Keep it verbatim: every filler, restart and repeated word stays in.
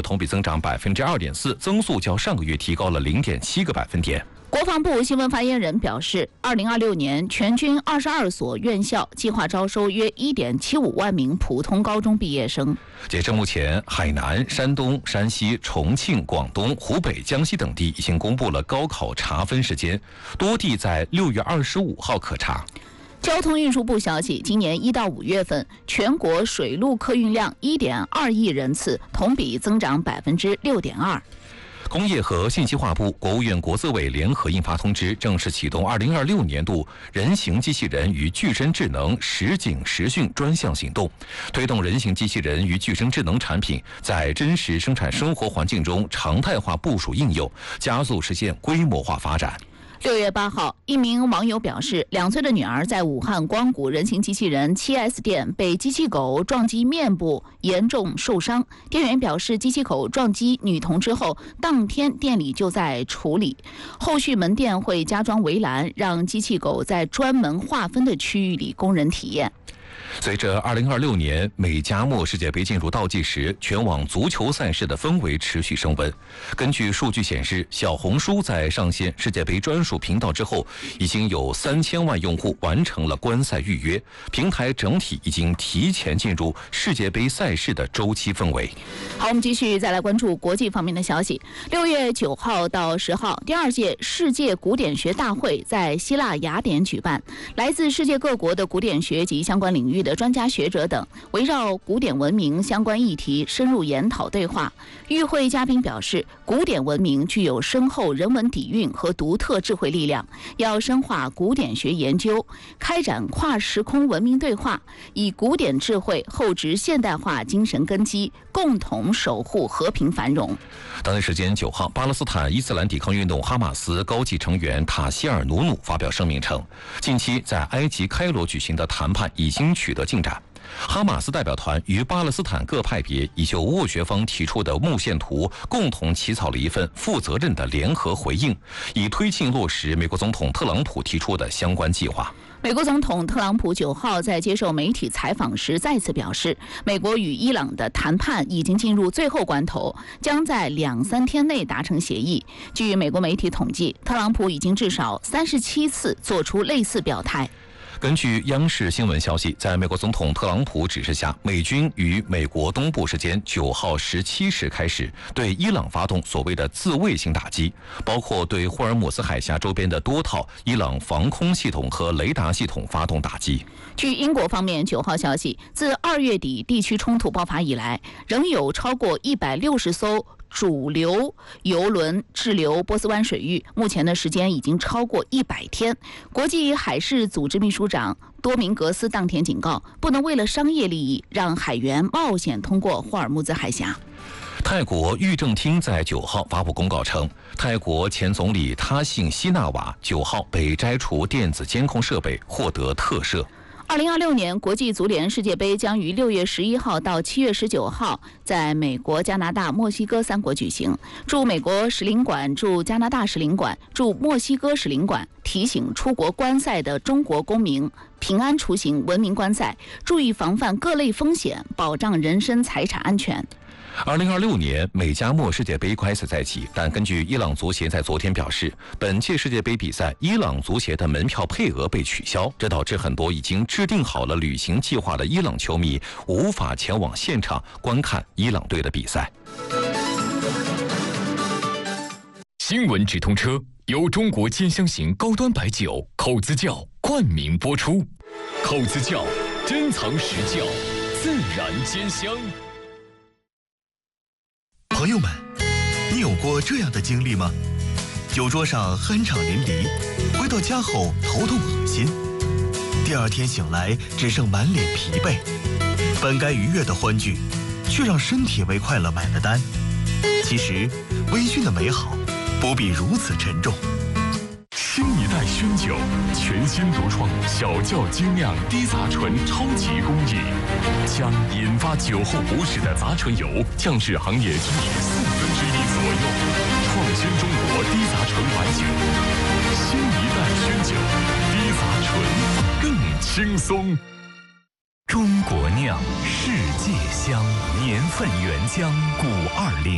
同比增长百分之二点四，增速较上个月提高了零点七个百分点。 国防部新闻发言人表示，二零二六年全军二十二所院校计划招收约一点七五万名普通高中毕业生。 截至目前，海南、山东、山西、重庆、广东、湖北、江西等地已经公布了高考查分时间，多地在六月二十五号可查。 交通运输部消息，今年一到五月份，全国水陆客运量一点二亿人次，同比增长百分之六点二。 工业和信息化部、国务院国资委联合印发通知，正式启动二零二六年度人形机器人与具身智能实景实训专项行动，推动人形机器人与具身智能产品在真实生产生活环境中常态化部署应用，加速实现规模化发展。 六月八号，一名网友表示，两岁的女儿在武汉光谷人形机器人 七 S 店被机器狗撞击面部，严重受伤。店员表示，机器狗撞击女童之后，当天店里就在处理，后续门店会加装围栏，让机器狗在专门划分的区域里供人体验。 随着二零二六年美加墨世界杯进入倒计时，全网足球赛事的氛围持续升温。根据数据显示，小红书在上线世界杯专属频道之后，已经有三千万用户完成了观赛预约，平台整体已经提前进入世界杯赛事的周期氛围。 好，我们继续再来关注国际方面的消息。六月九号到十号，第二届世界古典学大会在希腊雅典举办，来自世界各国的古典学及相关领域的专家学者等围绕古典文明相关议题深入研讨对话。与会嘉宾表示，古典文明具有深厚人文底蕴和独特智慧力量，要深化古典学研究，开展跨时空文明对话，以古典智慧厚植现代化精神根基，共同守护和平繁荣。 当地时间九号，巴勒斯坦伊斯兰抵抗运动哈马斯高级成员塔希尔努努发表声明称，近期在埃及开罗举行的谈判已经取得进展。哈马斯代表团与巴勒斯坦各派别已就斡旋方提出的路线图共同起草了一份负责任的联合回应，以推进落实美国总统特朗普提出的相关计划。 美国总统特朗普九号在接受媒体采访时再次表示，美国与伊朗的谈判已经进入最后关头，将在两三天内达成协议。据美国媒体统计，特朗普已经至少三十七次做出类似表态。 根据央视新闻消息，在美国总统特朗普指示下，美军于美国东部时间九号十七时开始对伊朗发动所谓的自卫性打击，包括对霍尔姆斯海峡周边的多套伊朗防空系统和雷达系统发动打击。 据英国方面九号消息，自二月底地区冲突爆发以来，仍有超过一百六十艘主流油轮滞留波斯湾水域，目前的时间已经超过一百天。国际海事组织秘书长多明格斯当天警告，不能为了商业利益让海员冒险通过霍尔木兹海峡。 泰国狱政厅在九号发布公告称，泰国前总理他信希纳瓦九号被摘除电子监控设备，获得特赦。 二零二六年国际足联世界杯将于六月十一号到七月十九号在美国、加拿大、墨西哥三国举行。驻美国使领馆、驻加拿大使领馆、驻墨西哥使领馆提醒出国观赛的中国公民平安出行、文明观赛，注意防范各类风险，保障人身财产安全。 二零二六年美加墨世界杯开赛在即，但根据伊朗足协在昨天表示，本届世界杯比赛伊朗足协的门票配额被取消，这导致很多已经制定好了旅行计划的伊朗球迷无法前往现场观看伊朗队的比赛。 新闻直通车由中国尖香型高端白酒口子窖冠名播出，口子窖珍藏实窖，自然尖香。 朋友们，你有过这样的经历吗？酒桌上酣畅淋漓，回到家后头痛恶心，第二天醒来只剩满脸疲惫，本该愉悦的欢聚，却让身体为快乐买了单。其实，微醺的美好不必如此沉重。 新一代熏酒，全新独创小窖精酿低杂醇超级工艺，将引发酒后不适的杂醇油降至行业均值四分之一左右，创新中国低杂醇白酒。新一代熏酒，低杂醇更轻松。 中国酿，世界香，年份原浆，古二零。